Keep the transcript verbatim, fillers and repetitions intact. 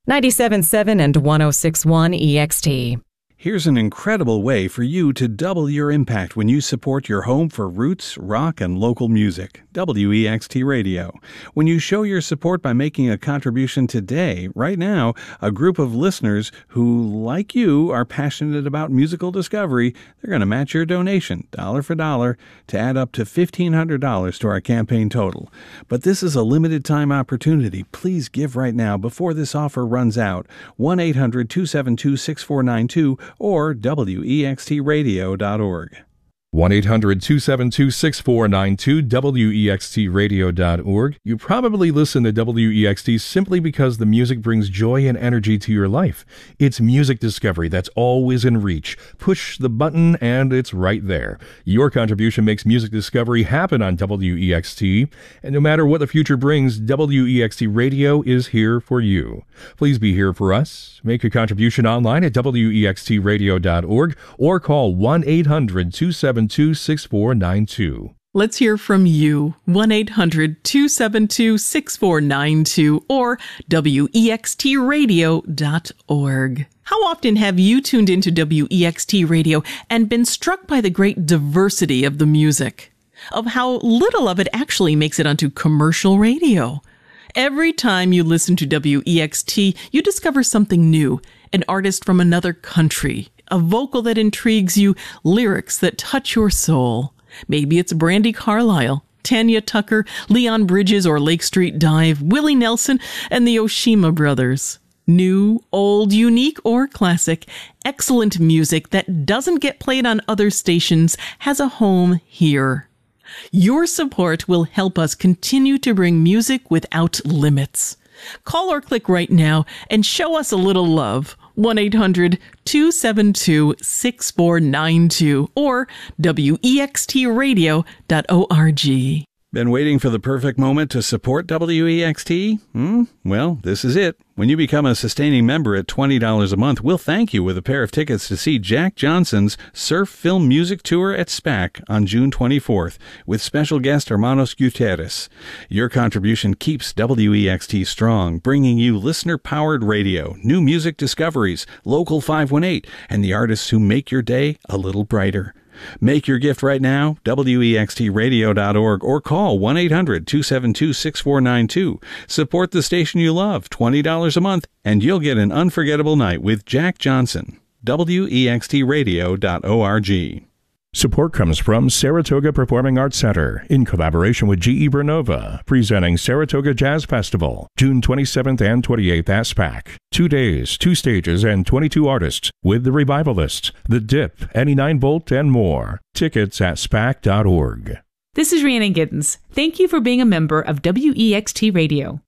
ninety-seven point seven and one oh six point one E X T. Here's an incredible way for you to double your impact when you support your home for roots, rock, and local music. W E X T Radio. When you show your support by making a contribution today, right now, a group of listeners who, like you, are passionate about musical discovery, they're going to match your donation, dollar for dollar, to add up to fifteen hundred dollars to our campaign total. But this is a limited time opportunity. Please give right now before this offer runs out. one eight hundred two seven two six four nine two or W E X T radio dot org. one eight hundred two seven two six four nine two, W E X T radio dot org. You probably listen to W E X T simply because the music brings joy and energy to your life. It's music discovery that's always in reach. Push the button and it's right there. Your contribution makes music discovery happen on W E X T, and no matter what the future brings, W E X T Radio is here for you. Please be here for us. Make a contribution online at W E X T radio dot org or call one eight hundred two seven two six four nine two. Let's hear from you. one eight hundred two seven two six four nine two or W E X T radio dot org. How often have you tuned into W E X T Radio and been struck by the great diversity of the music? Of how little of it actually makes it onto commercial radio? Every time you listen to W E X T, you discover something new, an artist from another country, a vocal that intrigues you, lyrics that touch your soul. Maybe it's Brandi Carlile, Tanya Tucker, Leon Bridges or Lake Street Dive, Willie Nelson, and the Oshima Brothers. New, old, unique, or classic, excellent music that doesn't get played on other stations has a home here. Your support will help us continue to bring music without limits. Call or click right now and show us a little love. one eight hundred two seven two six four nine two or W E X T radio dot org. Been waiting for the perfect moment to support W E X T? Hmm? Well, this is it. When you become a sustaining member at twenty dollars a month, we'll thank you with a pair of tickets to see Jack Johnson's Surf Film Music Tour at SPAC on June twenty-fourth with special guest Hermanos Gutierrez. Your contribution keeps W E X T strong, bringing you listener-powered radio, new music discoveries, Local five one eight, and the artists who make your day a little brighter. Make your gift right now, W E X T radio dot org, or call one eight hundred two seven two six four nine two. Support the station you love, twenty dollars a month, and you'll get an unforgettable night with Jack Johnson. W E X T radio dot org. Support comes from Saratoga Performing Arts Center in collaboration with G E Bernova, presenting Saratoga Jazz Festival, June twenty-seventh and twenty-eighth at SPAC. Two days, two stages, and twenty-two artists with the Revivalists, The Dip, eighty-nine volt, and more. Tickets at SPAC dot org. This is Rhiannon Giddens. Thank you for being a member of W E X T Radio.